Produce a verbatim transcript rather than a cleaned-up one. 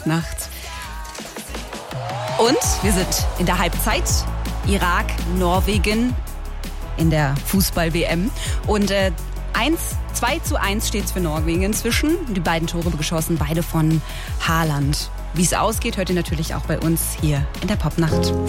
Nacht. Und wir sind in der Halbzeit. Irak, Norwegen in der Fußball-W M. Und äh, eins, zwei zu eins steht es für Norwegen inzwischen. Die beiden Tore geschossen, beide von Haaland. Wie es ausgeht, hört ihr natürlich auch bei uns hier in der Popnacht.